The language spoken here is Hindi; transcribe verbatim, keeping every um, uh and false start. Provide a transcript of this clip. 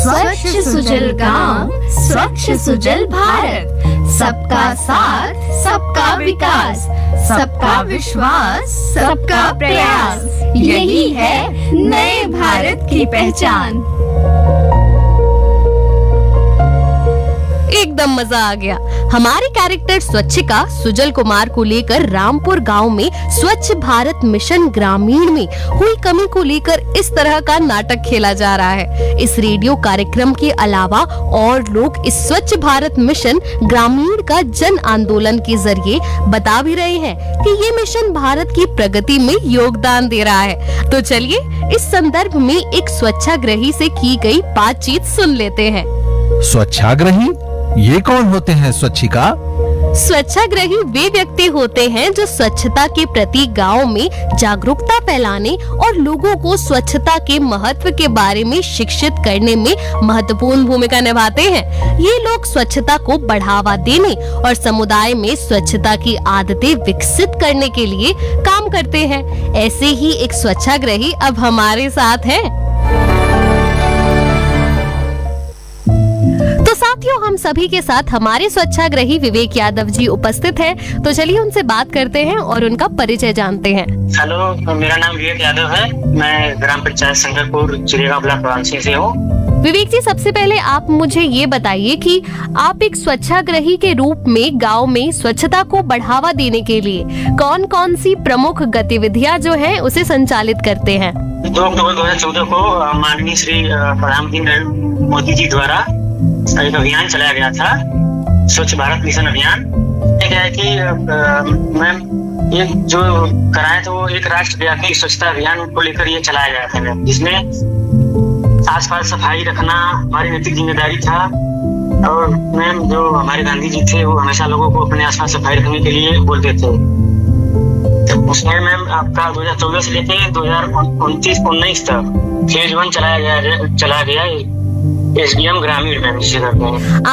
स्वच्छ सुजल गांव, स्वच्छ सुजल भारत, सबका साथ, सबका विकास, सबका विश्वास, सबका प्रयास, यही है नए भारत की पहचान। एकदम मजा आ गया। हमारे कैरेक्टर स्वच्छिका सुजल कुमार को लेकर रामपुर गांव में स्वच्छ भारत मिशन ग्रामीण में हुई कमी को लेकर इस तरह का नाटक खेला जा रहा है। इस रेडियो कार्यक्रम के अलावा और लोग इस स्वच्छ भारत मिशन ग्रामीण का जन आंदोलन के जरिए बता भी रहे हैं कि ये मिशन भारत की प्रगति में योगदान दे रहा है। तो चलिए इस संदर्भ में एक स्वच्छाग्रही से की गई बातचीत सुन लेते हैं। स्वच्छाग्रही, ये कौन होते हैं स्वच्छिका? स्वच्छाग्रही वे व्यक्ति होते हैं जो स्वच्छता के प्रति गांव में जागरूकता फैलाने और लोगों को स्वच्छता के महत्व के बारे में शिक्षित करने में महत्वपूर्ण भूमिका निभाते हैं। ये लोग स्वच्छता को बढ़ावा देने और समुदाय में स्वच्छता की आदतें विकसित करने के लिए काम करते हैं। ऐसे ही एक स्वच्छाग्रही अब हमारे साथ हैं। तो साथियों, हम सभी के साथ हमारे स्वच्छाग्रही विवेक यादव जी उपस्थित हैं। तो चलिए उनसे बात करते हैं और उनका परिचय जानते हैं। हेलो, मेरा नाम विवेक यादव है। मैं ग्राम पंचायत शंकरपुर चिरेगांव ब्लॉक वाराणसी से हूँ। विवेक जी, सबसे पहले आप मुझे ये बताइए कि आप एक स्वच्छाग्रही के रूप में गांव में स्वच्छता को बढ़ावा देने के लिए कौन कौन सी प्रमुख गतिविधियां जो हैं उसे संचालित करते हैं? दो अक्टूबर दो हजार चौदह को माननीय श्री प्रधानमंत्री नरेंद्र मोदी जी द्वारा एक अभियान चलाया गया था, स्वच्छ भारत मिशन अभियान। क्या है कि मैम ये जो कराए थे वो एक राष्ट्रव्यापी स्वच्छता अभियान को लेकर ये चलाया गया था, जिसमें आसपास सफाई रखना हमारी नैतिक जिम्मेदारी था। और मैम जो हमारे गांधी जी थे वो हमेशा लोगों को अपने आसपास सफाई रखने के लिए बोलते थे। तो उसमें मैम आपका दो हजार चौदह से लेकर दो हजार उनतीस उन्नीस तक फेज वन चलाया गया चला गया एस डी एम ग्रामीण में।